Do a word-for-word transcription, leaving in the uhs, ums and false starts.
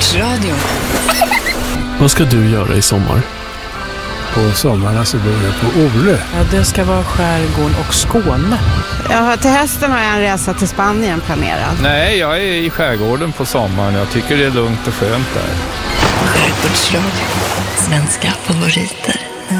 Skärgårdsradio. Vad ska du göra i sommar? På sommarna så bor jag på Orre. Ja, det ska vara skärgården och Skåne. Ja, till hösten har jag en resa till Spanien planerad. Nej, jag är i skärgården på sommaren. Jag tycker det är lugnt och skönt där. Skärgårdsradio. Svenska favoriter.